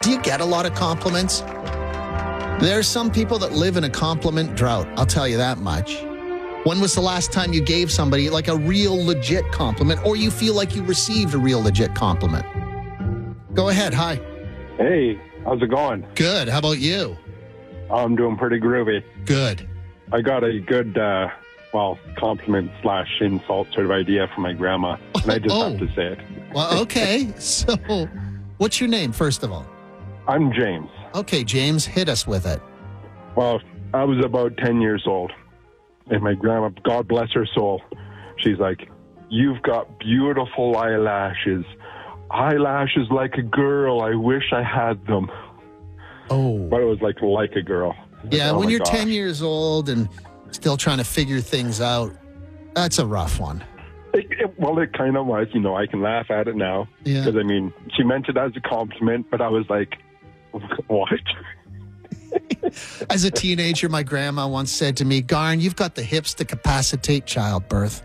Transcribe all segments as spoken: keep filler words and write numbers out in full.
Do you get a lot of compliments? There are some people that live in a compliment drought. I'll tell you that much. When was the last time you gave somebody like a real legit compliment, or you feel like you received a real legit compliment? Go ahead. Hi. Hey, how's it going? Good. How about you? I'm doing pretty groovy. Good. I got a good, uh, well, compliment slash insult sort of idea from my grandma, and I just Oh. have to say it. Well, okay. So, what's your name, first of all? I'm James. Okay, James, hit us with it. Well, I was about ten years old, and my grandma, God bless her soul, she's like, "You've got beautiful eyelashes. Eyelashes like a girl. I wish I had them." Oh. But it was like, like a girl. Yeah, Oh when my you're gosh. ten years old and still trying to figure things out, that's a rough one. It, it, well, it kind of was. You know, I can laugh at it now. Yeah. Because, I mean, she meant it as a compliment, but I was like, what? As a teenager, my grandma once said to me, "Garn, you've got the hips to capacitate childbirth."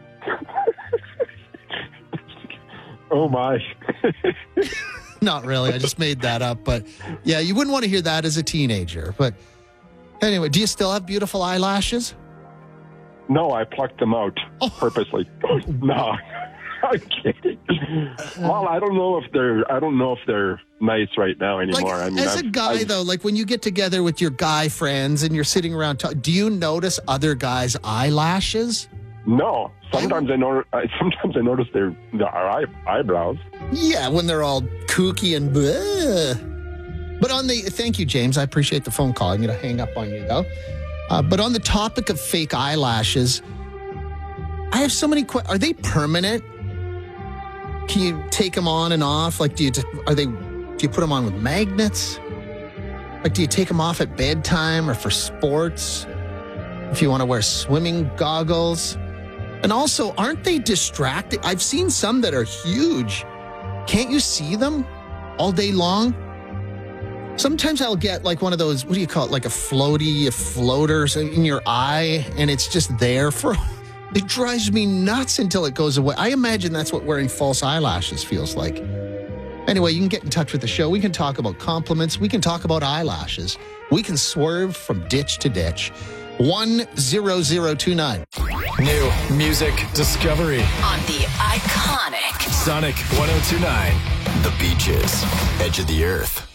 Oh, my. Not really. I just made that up. But yeah, you wouldn't want to hear that as a teenager. But anyway, do you still have beautiful eyelashes? No, I plucked them out Oh. purposely. No, I'm kidding. Well, I don't know if they're. I don't know if they're nice right now Like, anymore. I mean, as a I've- guy, I've- though, like when you get together with your guy friends and you're sitting around, talk, do you notice other guys' eyelashes? no. Sometimes I notice. I, sometimes I notice their their eye, eyebrows. Yeah, when they're all kooky and bleh. But on the, thank you, James. I appreciate the phone call. I'm going to hang up on you, though. Uh, but on the topic of fake eyelashes, I have so many questions. Are they permanent? Can you take them on and off? Like, do you, are they, do you put them on with magnets? Like, do you take them off at bedtime or for sports? If you want to wear swimming goggles? And also, aren't they distracting? I've seen some that are huge. Can't you see them all day long? Sometimes I'll get like one of those, what do you call it? Like a floaty, a floater in your eye, and it's just there for, it drives me nuts until it goes away. I imagine that's what wearing false eyelashes feels like. Anyway, you can get in touch with the show. We can talk about compliments. We can talk about eyelashes. We can swerve from ditch to ditch. one zero zero two nine. New music discovery. On the iconic Sonic one oh two nine. The Beaches. Edge of the Earth.